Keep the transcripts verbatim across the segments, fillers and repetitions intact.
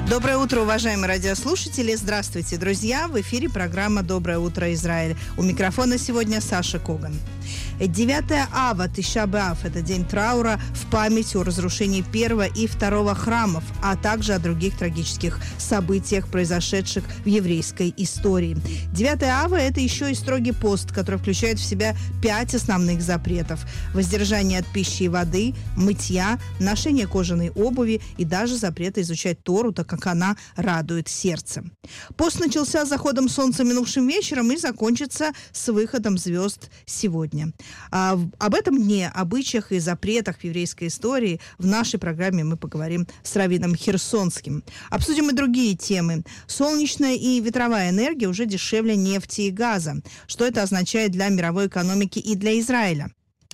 Доброе утро, уважаемые радиослушатели. Здравствуйте, друзья. В эфире программа «Доброе утро, Израиль». У микрофона сегодня Саша Коган. девятое ава, Тиша б'Ав – это день траура в память о разрушении первого и второго храмов, а также о других трагических событиях, произошедших в еврейской истории. девятое ава – это еще и строгий пост, который включает в себя пять основных запретов: воздержание от пищи и воды, мытья, ношение кожаной обуви и даже запрет изучать Тору, так как она радует сердце. Пост начался с заходом солнца минувшим вечером и закончится с выходом звезд сегодня. А, об этом дне, обычаях и запретах в еврейской истории в нашей программе мы поговорим с раввином Херсонским. Обсудим и другие темы. Солнечная и ветровая энергия уже дешевле нефти и газа. Что это означает для мировой экономики и для Израиля?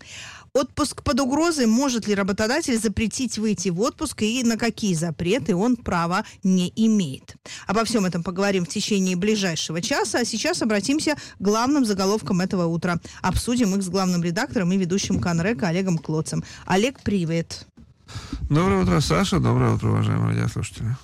Отпуск под угрозой. Может ли работодатель запретить выйти в отпуск и на какие запреты он права не имеет? Обо всем этом поговорим в течение ближайшего часа. А сейчас обратимся к главным заголовкам этого утра. Обсудим их с главным редактором и ведущим Канрека Олегом Клоцем. Олег, привет. Доброе утро, Саша. Доброе утро, уважаемые радиослушатели.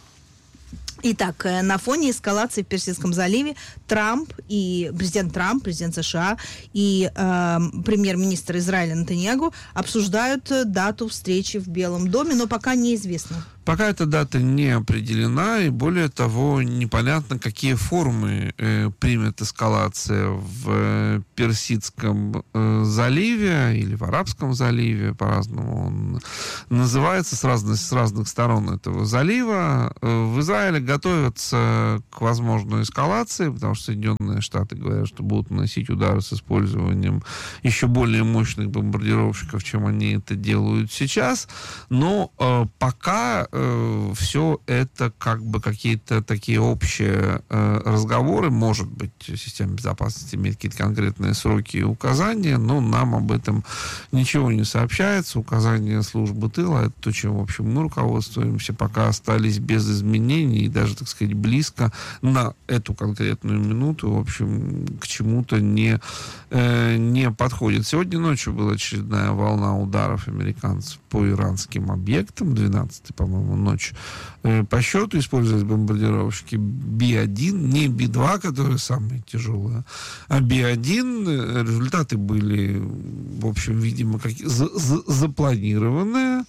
Итак, на фоне эскалации в Персидском заливе Трамп и президент Трамп, президент США и э, премьер-министр Израиля Нетаньяху обсуждают дату встречи в Белом доме, но пока неизвестно. Пока эта дата не определена, и более того, непонятно, какие формы э, примет эскалация в э, Персидском э, заливе или в Арабском заливе, по-разному он называется, с разных, с разных сторон этого залива. Э, в Израиле готовятся к возможной эскалации, потому что Соединенные Штаты говорят, что будут наносить удары с использованием еще более мощных бомбардировщиков, чем они это делают сейчас. Но э, пока все это как бы какие-то такие общие э, разговоры. Может быть, система безопасности имеет какие-то конкретные сроки и указания, но нам об этом ничего не сообщается. Указания службы тыла, это то, чем, в общем, мы руководствуемся, пока остались без изменений и даже, так сказать, близко на эту конкретную минуту, в общем, к чему-то не, э, не подходит. Сегодня ночью была очередная волна ударов американцев по иранским объектам, двенадцатый, по-моему, ночь э, по счету, использовались бомбардировщики Би один, не Би два, которые самые тяжелые, а Би один. Результаты были, в общем, видимо, как, за, за, запланированные,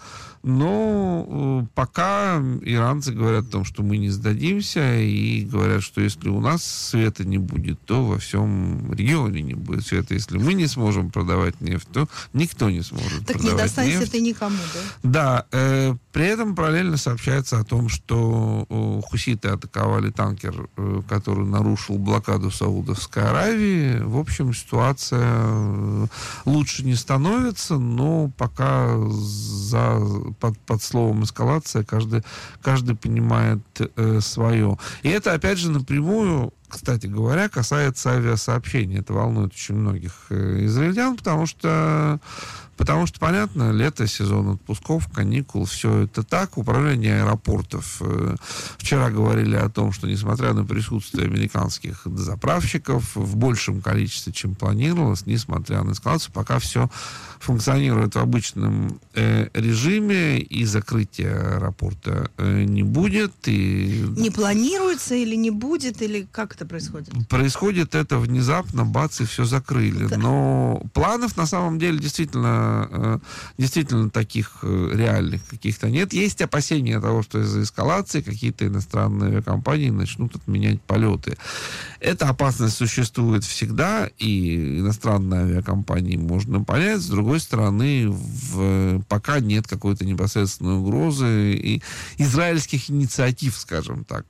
но э, пока иранцы говорят о том, что мы не сдадимся, и говорят, что если у нас света не будет, то во всем регионе не будет света. Если мы не сможем продавать нефть, то никто не сможет так продавать нефть. Так не достанется это никому, да? Да. Э, при этом параллельно сообщается о том, что э, хуситы атаковали танкер, э, который нарушил блокаду Саудовской Аравии. В общем, ситуация э, лучше не становится, но пока за... Под, под словом эскалация каждый, каждый понимает э, свое. И это, опять же, напрямую, кстати говоря, касается авиасообщения. Это волнует очень многих э, израильтян, потому что, потому что, понятно, лето, сезон отпусков, каникул, все это так. Управление аэропортов э, вчера говорили о том, что, несмотря на присутствие американских заправщиков в большем количестве, чем планировалось, несмотря на эскалацию, пока все функционирует в обычном э, режиме, и закрытия аэропорта э, не будет. И... Не планируется или не будет, или как это происходит? Происходит это внезапно, бац, и все закрыли. Да. Но планов на самом деле действительно, э, действительно таких э, реальных каких-то нет. Есть опасения того, что из-за эскалации какие-то иностранные авиакомпании начнут отменять полеты. Эта опасность существует всегда, и иностранные авиакомпании можно понять. С другой С другой стороны, в, пока нет какой-то непосредственной угрозы и израильских инициатив, скажем так,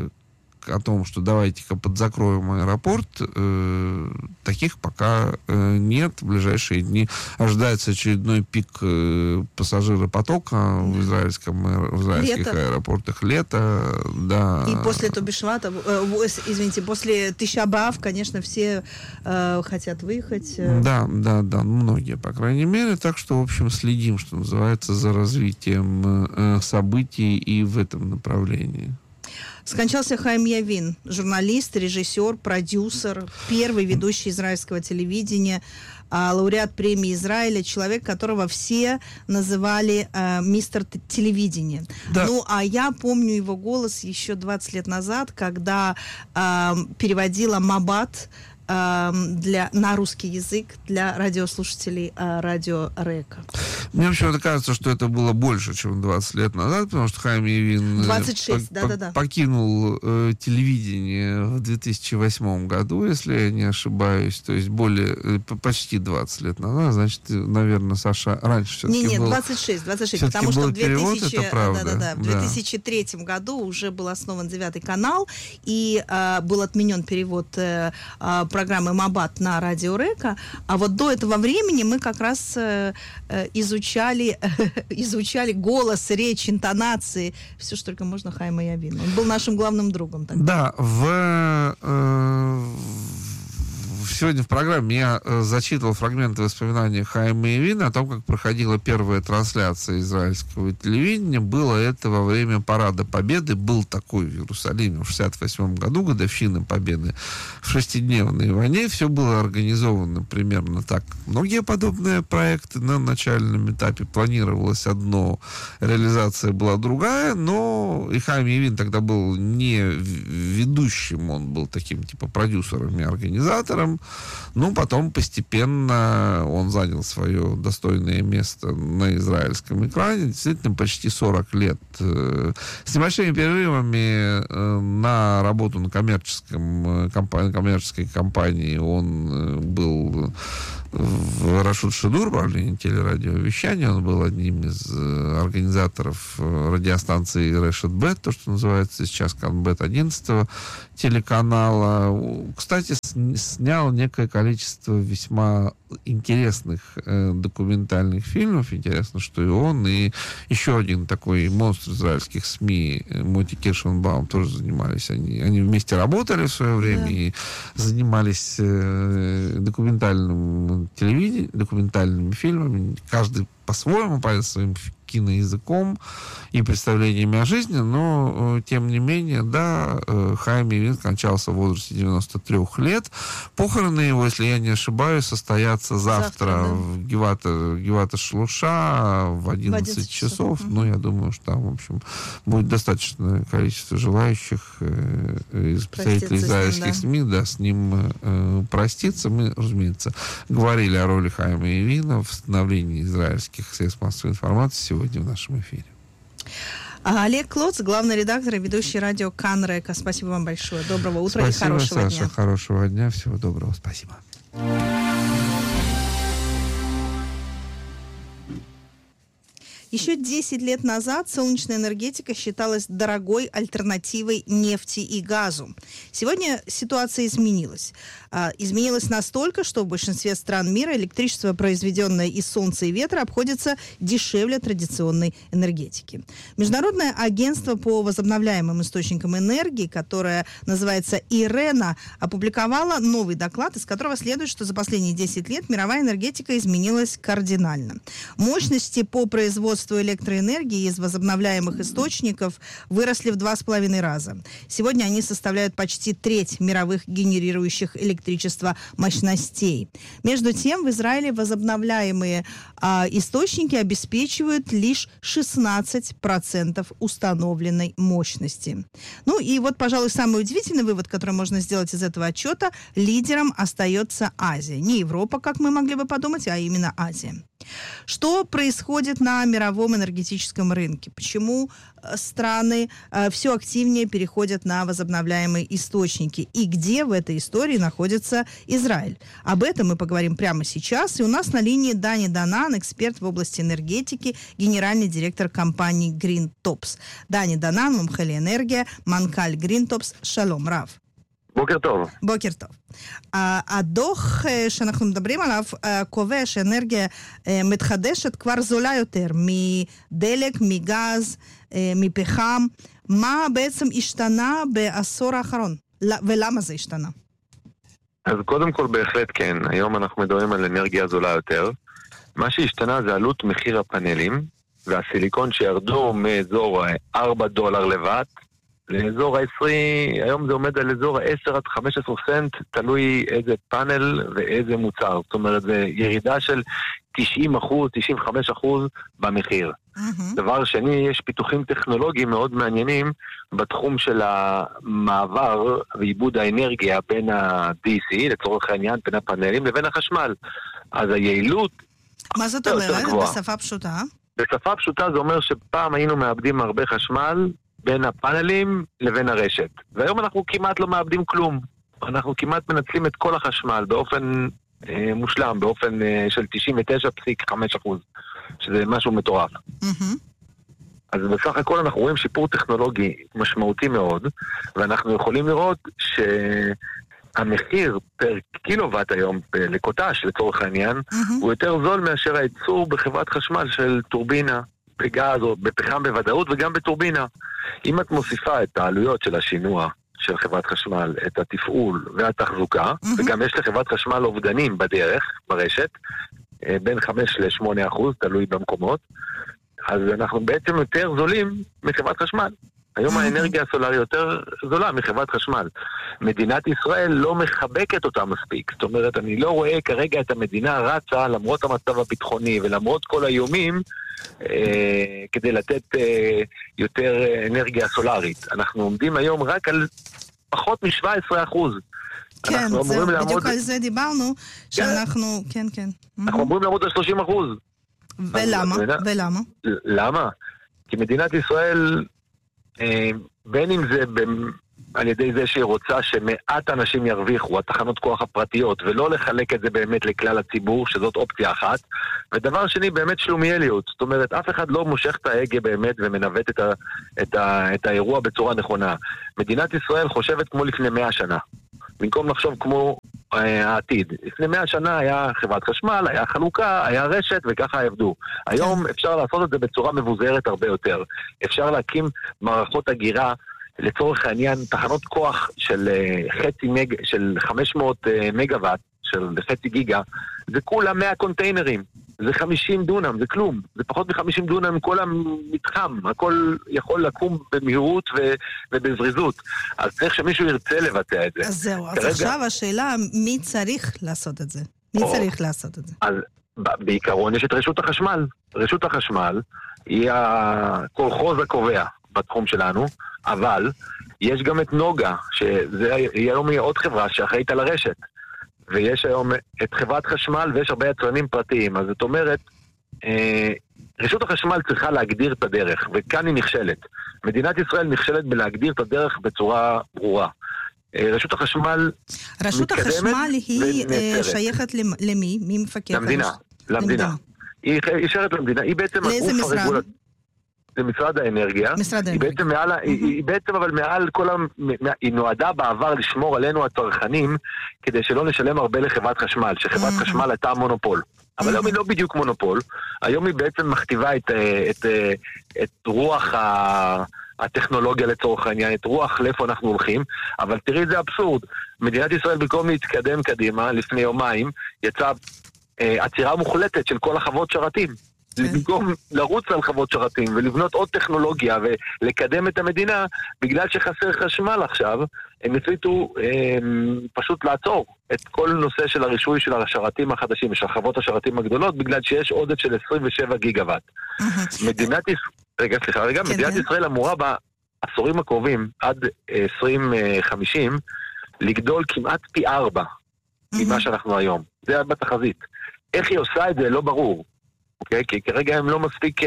о том, что давайте-ка подзакроем аэропорт, э, таких пока э, нет. В ближайшие дни ожидается очередной пик э, пассажиропотока в, израильском, в израильских лето. аэропортах. Лето, да. И после Тобишвата, э, извините, после Тиша б'Ав, конечно, все э, хотят выехать. Да, да, да, многие, по крайней мере. Так что, в общем, следим, что называется, за развитием э, событий и в этом направлении. Скончался Хаим Явин, журналист, режиссер, продюсер, первый ведущий израильского телевидения. а, лауреат премии Израиля, человек, которого все называли а, мистер телевидения. Да. Ну, а я помню его голос еще двадцать лет назад, когда а, переводила Мабат для, на русский язык для радиослушателей радио Река. Мне почему-то кажется, что это было больше, чем двадцать лет назад, потому что Хайм Явин двадцать шесть, по- да, по- да, да. покинул э, телевидение в две тысячи восьмом году, если я не ошибаюсь, то есть более, э, почти двадцать лет назад, значит, наверное, Саша раньше все-таки Не, не, был... двадцать шесть, двадцать шесть, Все-таки потому что был в перевод, двухтысячном, это правда, да, да, да, в да. две тысячи третьем году уже был основан девятый канал, и э, был отменен перевод э, э, программы Мабат на радио Река, а вот до этого времени мы как раз э, э, изучали, э, изучали голос, речь, интонации, все, что только можно Хайма Явина. Он был нашим главным другом тогда. Да, в, э, сегодня в программе я э, зачитывал фрагменты воспоминаний Хайма Явина о том, как проходила первая трансляция израильского телевидения. Было это во время Парада Победы. Был такой в Иерусалиме в шестьдесят восьмом году, годовщина Победы в шестидневной войне. Все было организовано примерно так. Многие подобные проекты на начальном этапе планировалось одно, реализация была другая, но и Хайм Явин тогда был не ведущим, он был таким типа продюсером и организатором. Ну, потом постепенно он занял свое достойное место на израильском экране. Действительно, почти сорок лет. С небольшими перерывами на работу на коммерческом, коммерческой компании он был в Рашут Шидур, правление телерадиовещания. Он был одним из организаторов радиостанции Решет Бет, то, что называется сейчас Канбет одиннадцатого телеканала. Кстати, снял некое количество весьма интересных э, документальных фильмов. Интересно, что и он, и еще один такой монстр израильских СМИ, Моти Киршенбаум, тоже занимались. Они, они вместе работали в свое время, да, и занимались э, документальным телевидением, документальными фильмами. Каждый по-своему, по своим киноязыком и представлениями о жизни, но, э, тем не менее, да, э, Хайм Явин скончался в возрасте девяноста трёх лет. Похороны его, если я не ошибаюсь, состоятся завтра, завтра да. в Гевата, Гевата Шлуша в одиннадцать часов. Ну, я думаю, что там, в общем, будет достаточное количество желающих э, из представителей израильских СМИ, да, с ним э, проститься. Мы, разумеется, говорили о роли Хайма Явина в становлении израильских средств массовой информации сегодня в нашем эфире. Олег Клоц, главный редактор и ведущий радио Кан Река. Спасибо вам большое. Доброго утра. Спасибо, и хорошего Саша, дня. Хорошего дня. Всего доброго. Спасибо. Еще десять лет назад солнечная энергетика считалась дорогой альтернативой нефти и газу. Сегодня ситуация изменилась. А, изменилась настолько, что в большинстве стран мира электричество, произведенное из солнца и ветра, обходится дешевле традиционной энергетики. Международное агентство по возобновляемым источникам энергии, которое называется ИРЭНА, опубликовало новый доклад, из которого следует, что за последние десять лет мировая энергетика изменилась кардинально. Мощности по производству электроэнергии из возобновляемых источников выросли в два с половиной раза. Сегодня они составляют почти треть мировых генерирующих электричество мощностей. Между тем, в Израиле возобновляемые а, источники обеспечивают лишь шестнадцать процентов установленной мощности. Ну и вот, пожалуй, самый удивительный вывод, который можно сделать из этого отчета: лидером остается Азия. Не Европа, как мы могли бы подумать, а именно Азия. Что происходит на мировом энергетическом рынке? Почему страны э, все активнее переходят на возобновляемые источники? И где в этой истории находится Израиль? Об этом мы поговорим прямо сейчас. И у нас на линии Дани Данан, эксперт в области энергетики, генеральный директор компании Green Tops. Дани Данан, мумхе энергия, манкаль Green Tops. Шалом, Рав. בוקר טוב. בוקר טוב. הדוח שאנחנו מדברים עליו קובע שאנרגיה מתחדשת כבר זולה יותר מדלק, מגז, מפחם. מה בעצם השתנה בעשור האחרון? ולמה זה השתנה? אז קודם כל בהחלט כן. היום אנחנו מדברים על אנרגיה זולה יותר. מה שהשתנה זה עלות מחיר הפאנלים, והסיליקון שירדו מאזור ארבעה דולר לוואט, לאזור ה-עשרים, היום זה עומד על אזור ה-עשר עד חמש עשרה סנט, תלוי איזה פאנל ואיזה מוצר. זאת אומרת, זה ירידה של תשעים אחוז, תשעים וחמישה אחוז במחיר. Mm-hmm. דבר שני, יש פיתוחים טכנולוגיים מאוד מעניינים בתחום של המעבר ועיבוד האנרגיה בין ה-די סי, לצורך העניין, בין הפאנלים לבין החשמל. אז היעילות... מה זאת אומרת? בשפה פשוטה? בשפה פשוטה זה אומר שפעם היינו מאבדים הרבה חשמל בין הפאנלים לבין הרשת. והיום אנחנו כמעט לא מאבדים כלום. אנחנו כמעט מנצלים את כל החשמל באופן אה, מושלם, באופן אה, של תשעים ותשע נקודה חמש אחוז, שזה משהו מטורף. Mm-hmm. אז בסך הכל אנחנו רואים שיפור טכנולוגי משמעותי מאוד, ואנחנו יכולים לראות שהמחיר פר קילוואט היום לקוטש לצורך העניין, mm-hmm. הוא יותר זול מאשר הייצור בחברת חשמל של טורבינה בגז או בפחם בוודאות וגם בטורבינה. אם את מוסיפה את העלויות של השינוע של חברת חשמל, את התפעול והתחזוקה, mm-hmm. וגם יש לחברת חשמל אובדנים בדרך, ברשת, בין חמש לשמונה אחוז, תלוי במקומות, אז אנחנו בעצם יותר זולים מחברת חשמל. היום האנרגיה הסולרית יותר זולה מחברת חשמל. מדינת ישראל לא מחבקת אותה מספיק. זאת אומרת, אני לא רואה כרגע את המדינה רצה, למרות המצב הביטחוני ולמרות כל האיומים, אה, כדי לתת אה, יותר אנרגיה סולרית. אנחנו עומדים היום רק על פחות מ-שבע עשרה אחוז. כן, זהו, בדיוק לעמוד... על זה דיברנו, שאנחנו, כן, כן. אנחנו אמורים לעמוד על שלושים אחוז. ולמה? ולמה? למה? כי מדינת ישראל, בין אם זה על ידי זה שהיא רוצה שמעט אנשים ירוויחו, התחנות כוח הפרטיות, ולא לחלק את זה באמת לכלל הציבור, שזאת אופציה אחת. ודבר שני, באמת שלומיאליות. זאת אומרת, אף אחד לא מושך את ההגה באמת ומנווט את, ה, את, ה, את האירוע בצורה נכונה. מדינת ישראל חושבת כמו לפני מאה שנה. במקום לחשוב כמו אה, העתיד. לפני מאה שנה היה חברת חשמל, היה חלוקה, היה רשת, וככה עבדו. היום אפשר לעשות את זה בצורה מבוזרת הרבה יותר. אפשר להקים מערכות הגירה, לצורך העניין, תחנות כוח של uh, חצי מג... של חמש מאות uh, מגוואט, של חצי גיגה, זה כולה מאה קונטיינרים. זה חמישים דונם, זה כלום. זה פחות מ-חמישים דונם כל המתחם. הכל יכול לקום במהירות ו- ובזריזות. אז צריך שמישהו ירצה לבצע את זה. אז זהו, כרגע... אז עכשיו השאלה, מי צריך לעשות את זה? מי או, צריך לעשות את זה? אז בעיקרון יש את רשות החשמל. רשות החשמל היא הקולחוז הקובע בתחום שלנו, אבל יש גם את נוגה, שזה היום היא עוד חברה שאחראית על הרשת. ויש היום את חברת חשמל ויש הרבה יצרנים פרטיים. אז זאת אומרת, אה, רשות החשמל צריכה להגדיר את הדרך, וכאן היא נכשלת. מדינת ישראל נכשלת בלהגדיר את הדרך בצורה ברורה. אה, רשות החשמל רשות החשמל היא ונצרת. שייכת למי? מי מפקח? למדינה. למדינה. למדינה. היא, היא שייכת למדינה. היא בעצם לאיזה משרד? הרגולת... זה משרד האנרגיה. משרד היא האנרגיה. בעצם מעל, mm-hmm. היא, היא בעצם אבל מעל כל ה... היא נועדה בעבר לשמור עלינו הצרכנים, כדי שלא נשלם הרבה לחברת חשמל, שחברת mm-hmm. חשמל הייתה מונופול. אבל mm-hmm. היום היא לא בדיוק מונופול, היום היא בעצם מכתיבה את, את, את, את רוח ה... הטכנולוגיה לצורך העניין, את רוח לאיפה אנחנו הולכים, אבל תראי זה אבסורד. מדינת ישראל במקום להתקדם קדימה, לפני יומיים, יצאה אה, עצירה מוחלטת של כל החוות שרתים. במקום לרוץ על חוות שרתים ולבנות עוד טכנולוגיה ולקדם את המדינה, בגלל שחסר חשמל עכשיו, הם החליטו אה, פשוט לעצור את כל נושא של הרישוי של השרתים החדשים, של חוות השרתים הגדולות, בגלל שיש עודף של עשרים ושבע גיגוואט. מדינת ישראל, רגע, סליחה, רגע, מדינת ישראל אמורה בעשורים הקרובים, עד עשרים חמישים, לגדול כמעט פי ארבע ממה שאנחנו היום. זה בתחזית. איך היא עושה את זה לא ברור. אוקיי? כי כרגע הם לא מספיק,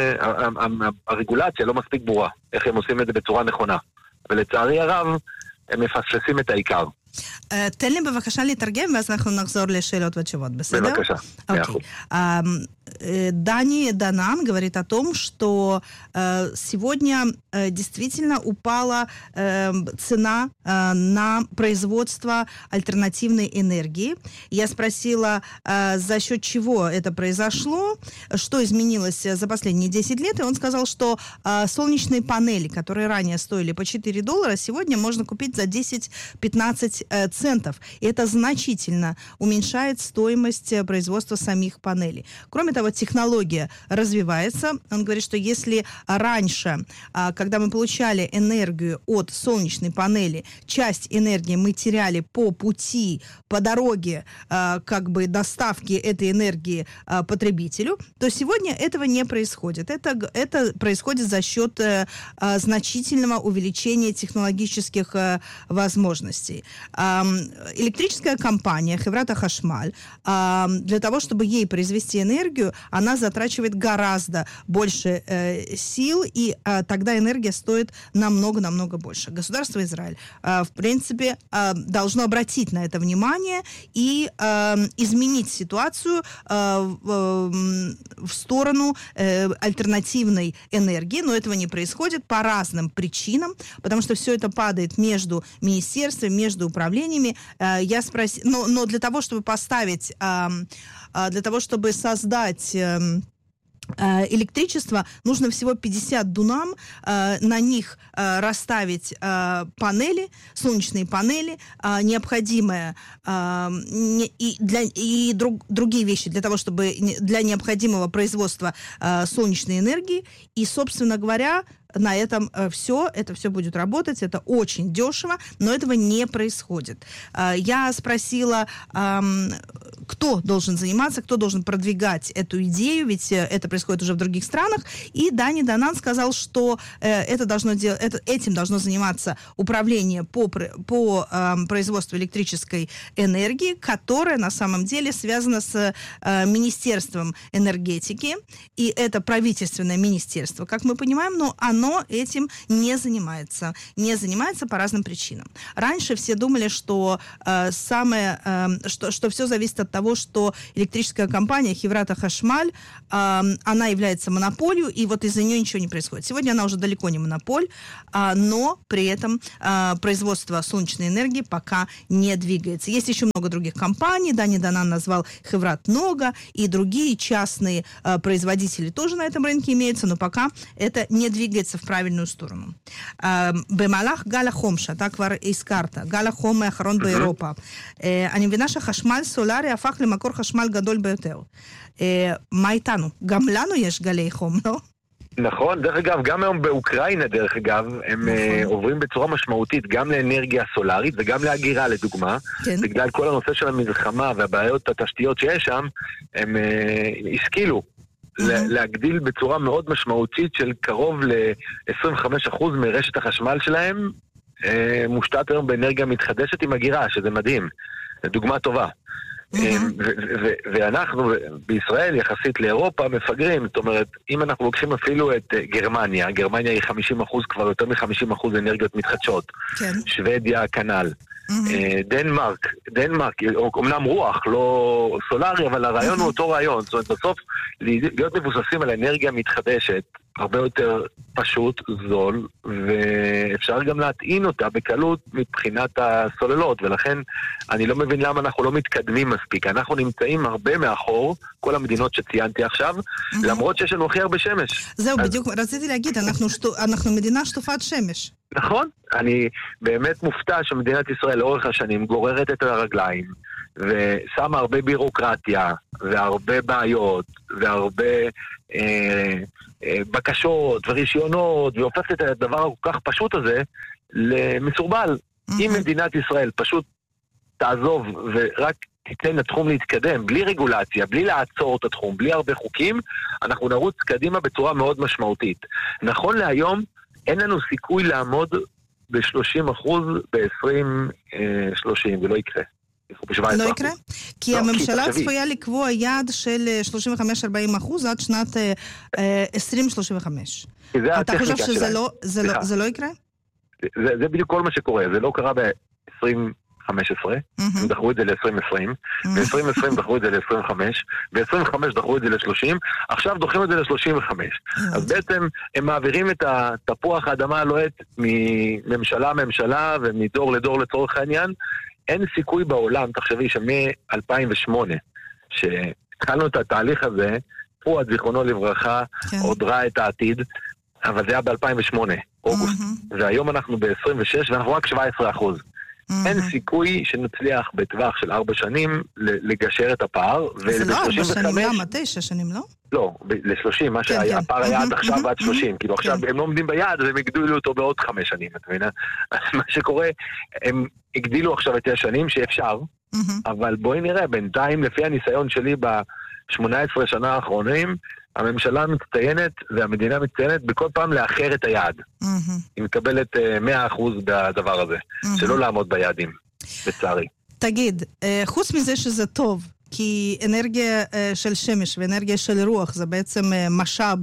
הרגולציה לא מספיק ברורה, איך הם עושים את זה בצורה נכונה. ולצערי הרב, הם מפספסים את העיקר. תן לי בבקשה לתרגם, ואז אנחנו נחזור לשאלות ותשובות, בסדר? Бывакаша. Окей. Дани Данан говорит о том, что сегодня действительно упала цена на производство альтернативной энергии. Я спросила, за счет чего это произошло, что изменилось за последние десять лет, и он сказал, что солнечные панели, которые ранее стоили по четыре доллара, сегодня можно купить за десять-пятнадцать центов. И это значительно уменьшает стоимость производства самих панелей. Кроме того, того, технология развивается. Он говорит, что если раньше, когда мы получали энергию от солнечной панели, часть энергии мы теряли по пути, по дороге как бы доставки этой энергии потребителю, то сегодня этого не происходит. Это, это происходит за счет значительного увеличения технологических возможностей. Электрическая компания Хеврата Хашмаль, для того, чтобы ей произвести энергию, она затрачивает гораздо больше э, сил, и э, тогда энергия стоит намного-намного больше. Государство Израиль, э, в принципе, э, должно обратить на это внимание и э, изменить ситуацию э, в, в сторону э, альтернативной энергии, но этого не происходит по разным причинам, потому что все это падает между министерствами, между управлениями. Э, я спросила, но, но для того, чтобы поставить, э, э, для того, чтобы создать э, электричество, нужно всего пятьдесят дунам, э, на них э, расставить э, панели, солнечные панели, э, необходимые э, не, и, для, и друг, другие вещи для того, чтобы для необходимого производства э, солнечной энергии. И, собственно говоря, на этом э, все, это все будет работать, это очень дешево, но этого не происходит. Э, я спросила, э, кто должен заниматься, кто должен продвигать эту идею, ведь э, это происходит уже в других странах, и Дани Данан сказал, что э, это должно дел- это, этим должно заниматься управление по, по э, производству электрической энергии, которое на самом деле связано с э, Министерством энергетики, и это правительственное министерство, как мы понимаем, но оно но этим не занимается. Не занимается по разным причинам. Раньше все думали, что, э, самое, э, что, что все зависит от того, что электрическая компания Хеврата Хашмаль, э, она является монополией, и вот из-за нее ничего не происходит. Сегодня она уже далеко не монополь, э, но при этом э, производство солнечной энергии пока не двигается. Есть еще много других компаний. Дани Данан назвал Хеврат Нога, и другие частные э, производители тоже на этом рынке имеются, но пока это не двигается в правильную сторону. במהלך גל החום, שאתה כבר הזכרת, גל החום האחרון באירופה, אני מבינה שהחשמל סולרי הפך למקור חשמל גדול ביותר. מה איתנו? גם לנו יש גלי חום, לא? נכון, דרך אגב, גם היום באוקראינה, דרך אגב, הם נכון. עוברים בצורה משמעותית גם לאנרגיה סולרית וגם להגירה, לדוגמה. כן. בגלל כל הנושא של המלחמה והבעיות התשתיות שיש שם, הם השכילו להגדיל בצורה מאוד משמעותית של קרוב ל-עשרים וחמישה אחוז מרשת החשמל שלהם מושתת היום באנרגיה מתחדשת עם הגירה, שזה מדהים. זו דוגמה טובה. ואנחנו בישראל יחסית לאירופה מפגרים, זאת אומרת, אם אנחנו לוקחים אפילו את גרמניה, גרמניה היא חמישים אחוז, כבר יותר מ-חמישים אחוז אנרגיות מתחדשות. שוודיה כנ"ל. דנמרק, דנמרק, אומנם רוח, לא סולרי, אבל הרעיון הוא אותו רעיון. זאת אומרת, בסוף, להיות מבוססים על אנרגיה מתחדשת, הרבה יותר פשוט, זול, ואפשר גם להטעין אותה בקלות מבחינת הסוללות, ולכן אני לא מבין למה אנחנו לא מתקדמים מספיק. אנחנו נמצאים הרבה מאחור, כל המדינות שציינתי עכשיו, למרות שיש לנו הכי הרבה שמש. זהו, בדיוק, רציתי להגיד, אנחנו מדינה שטופת שמש. נכון, אני באמת מופתע שמדינת ישראל לאורך השנים גוררת את הרגליים, ושמה הרבה בירוקרטיה, והרבה בעיות, והרבה אה, אה, בקשות ורישיונות, והופכת את הדבר כל כך פשוט הזה למסורבל. Mm-hmm. אם מדינת ישראל פשוט תעזוב ורק תיתן לתחום להתקדם, בלי רגולציה, בלי לעצור את התחום, בלי הרבה חוקים, אנחנו נרוץ קדימה בצורה מאוד משמעותית. נכון להיום, אין לנו סיכוי לעמוד ב-שלושים אחוז ב-עשרים שלושים, זה לא יקרה. לא יקרה? כי הממשלה צפויה לקבוע יעד של שלושים וחמש עד ארבעים אחוז עד שנת עשרים שלושים וחמש. אתה חושב שזה לא יקרה? זה בדיוק כל מה שקורה, זה לא קרה ב-עשרים חמש עשרה, הם דחו את זה ל-עשרים עשרים, ב-עשרים עשרים דחו את זה ל-עשרים וחמש, ב-עשרים וחמש דחו את זה ל-שלושים, עכשיו דוחים את זה ל-שלושים וחמש. אז בעצם הם מעבירים את התפוח האדמה הלוהט מממשלה ממשלה ומדור לדור לצורך העניין. אין סיכוי בעולם, תחשבי שמ-אלפיים ושמונה, שהתחלנו את התהליך הזה, הוא עד זיכרונו לברכה, עוד ראה את העתיד, אבל זה היה ב-אלפיים ושמונה, אוגוסט. והיום אנחנו ב-עשרים ושש, ואנחנו רק שבע עשרה אחוז. אין סיכוי שנצליח בטווח של ארבע שנים לגשר את הפער. זה לא ארבע שנים, למה? תשע שנים, לא? לא, ל-שלושים, מה שהפער היה עד עכשיו ועד שלושים. כאילו עכשיו הם לא עומדים ביעד, והם הגדילו אותו בעוד חמש שנים, את מבינה? מה שקורה, הם הגדילו עכשיו את השנים שאפשר, אבל בואי נראה, בינתיים, לפי הניסיון שלי ב-שמונה עשרה שנה האחרונים, הממשלה מצטיינת והמדינה מצטיינת בכל פעם לאחר את היעד. היא מקבלת מאה אחוז בדבר הזה, שלא לעמוד ביעדים, בצערי. תגיד, חוץ מזה שזה טוב, כי אנרגיה של שמש ואנרגיה של רוח זה בעצם משאב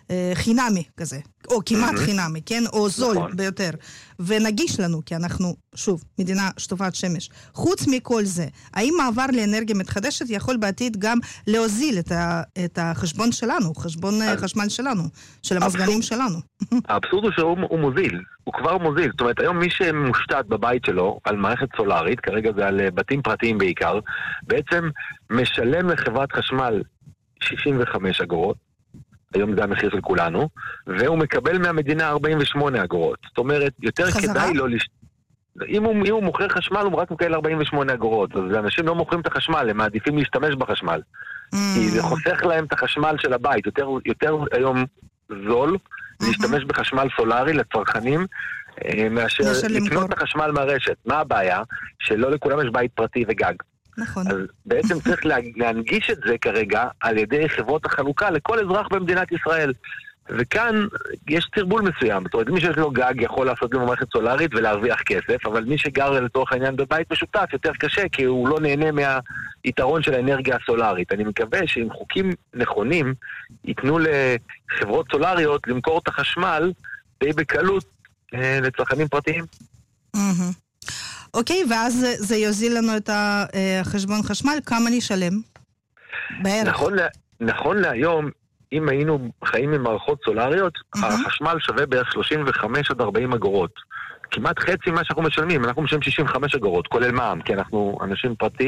חינמי כזה, או כמעט חינמי, כן? או זול ביותר, ונגיש לנו, כי אנחנו, שוב, מדינה שטופת שמש. חוץ מכל זה, האם מעבר לאנרגיה מתחדשת יכול בעתיד גם להוזיל את החשבון שלנו, חשבון חשמל שלנו, של המזגנים שלנו? האבסורד הוא שהוא מוזיל, הוא כבר מוזיל. זאת אומרת, היום מי שמושתת בבית שלו על מערכת סולארית, כרגע זה על בתים פרטיים בעיקר, בעצם משלם לחברת חשמל שישים וחמש אגורות, היום זה המחיר של כולנו, והוא מקבל מהמדינה ארבעים ושמונה אגורות. זאת אומרת, יותר חזרה? כדאי לא לש... אם הוא, אם הוא מוכר חשמל, הוא רק מקבל ארבעים ושמונה אגורות. אז אנשים לא מוכרים את החשמל, הם מעדיפים להשתמש בחשמל. Mm. כי זה חוסך להם את החשמל של הבית. יותר, יותר היום זול mm-hmm. להשתמש בחשמל סולארי לצרכנים, מאשר לקנות את החשמל מהרשת. מה הבעיה? שלא לכולם יש בית פרטי וגג. נכון. אז בעצם צריך להנגיש את זה כרגע על ידי חברות החלוקה לכל אזרח במדינת ישראל. וכאן יש תרבול מסוים. זאת אומרת, מי שיש לו גג יכול לעשות לו מערכת סולארית ולהרוויח כסף, אבל מי שגר לצורך העניין בבית משותף יותר קשה, כי הוא לא נהנה מהיתרון של האנרגיה הסולארית. אני מקווה שעם חוקים נכונים ייתנו לחברות סולאריות למכור את החשמל די בקלות אה, לצרכנים פרטיים. אהה. אוקיי, ואז זה יוזיל לנו את החשבון חשמל, כמה נשלם? בערך. נכון, נכון להיום, אם היינו חיים עם מערכות סולריות, mm-hmm. החשמל שווה בערך שלושים וחמש עד ארבעים אגורות. כמעט חצי מה שאנחנו משלמים, אנחנו משלמים שישים וחמש אגורות, כולל מע"מ, כי אנחנו אנשים פרטיים.